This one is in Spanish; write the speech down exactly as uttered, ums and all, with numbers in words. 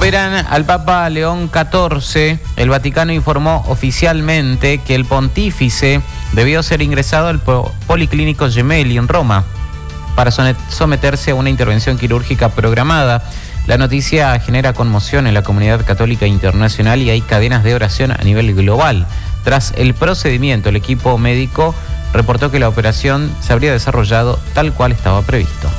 Operan al Papa León catorce. El Vaticano informó oficialmente que el pontífice debió ser ingresado al Policlínico Gemelli en Roma para someterse a una intervención quirúrgica programada. La noticia genera conmoción en la comunidad católica internacional y hay cadenas de oración a nivel global. Tras el procedimiento, el equipo médico reportó que la operación se habría desarrollado tal cual estaba previsto.